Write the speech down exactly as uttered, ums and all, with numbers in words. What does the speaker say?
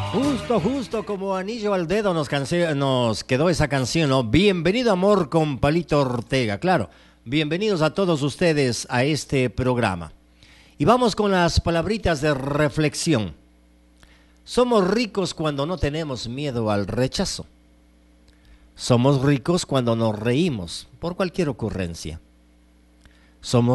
Justo, justo como anillo al dedo nos, canse- nos quedó esa canción, ¿no? Bienvenido amor con Palito Ortega, claro. Bienvenidos a todos ustedes a este programa. Y vamos con las palabritas de reflexión. Somos ricos cuando no tenemos miedo al rechazo. Somos ricos cuando nos reímos por cualquier ocurrencia. Somos